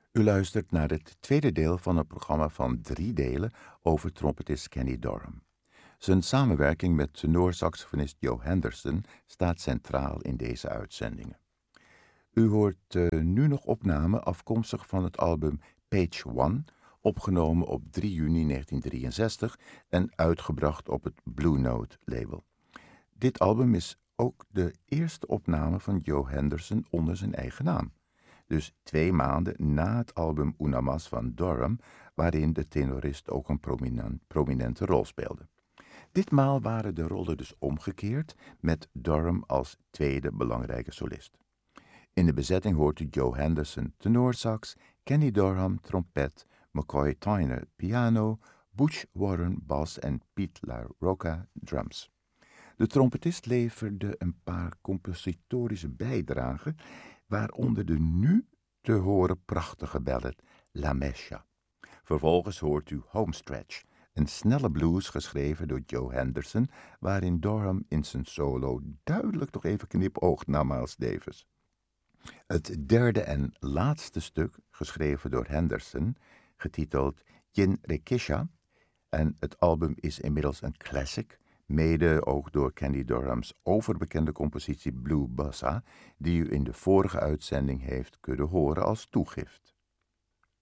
U luistert naar het tweede deel van een programma van 3 delen over trompetist Kenny Dorham. Zijn samenwerking met tenorsaxofonist Joe Henderson staat centraal in deze uitzendingen. U hoort nu nog opnamen afkomstig van het album Page One, opgenomen op 3 juni 1963 en uitgebracht op het Blue Note label. Dit album is ook de eerste opname van Joe Henderson onder zijn eigen naam. Dus 2 maanden na het album Una Mas van Dorham, waarin de tenorist ook een prominente rol speelde. Ditmaal waren de rollen dus omgekeerd, met Dorham als tweede belangrijke solist. In de bezetting hoort u Joe Henderson tenorsax, Kenny Dorham trompet, McCoy Tyner piano, Butch Warren bas en Pete LaRocca drums. De trompetist leverde een paar compositorische bijdragen, waaronder de nu te horen prachtige ballad La Mesha. Vervolgens hoort u Homestretch, een snelle blues geschreven door Joe Henderson, waarin Dorham in zijn solo duidelijk nog even knipoogt naar Miles Davis. Het derde en laatste stuk, geschreven door Henderson, getiteld Yin Rekisha, en het album is inmiddels een classic, mede ook door Kenny Dorham's overbekende compositie Blue Bossa, die u in de vorige uitzending heeft kunnen horen als toegift.